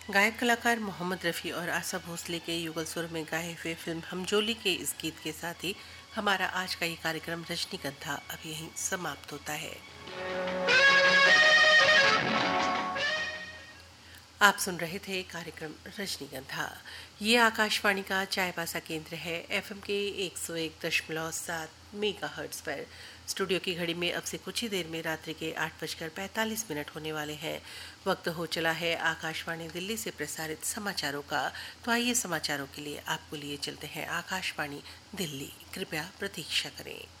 गायक कलाकार मोहम्मद रफ़ी और आशा भोसले के युगल सुर में गाए हुए फिल्म हमजोली के इस गीत के साथ ही हमारा आज का ये कार्यक्रम रजनीगंधा अब यहीं समाप्त होता है। आप सुन रहे थे कार्यक्रम रजनीगंधा। ये आकाशवाणी का चायबासा केंद्र है, एफएम के 101.7 मेगाहर्ट्ज पर। स्टूडियो की घड़ी में अब से कुछ ही देर में रात्रि के 8:45 होने वाले हैं। वक्त हो चला है आकाशवाणी दिल्ली से प्रसारित समाचारों का। तो आइए समाचारों के लिए आपको लिए चलते हैं आकाशवाणी दिल्ली। कृपया प्रतीक्षा करें।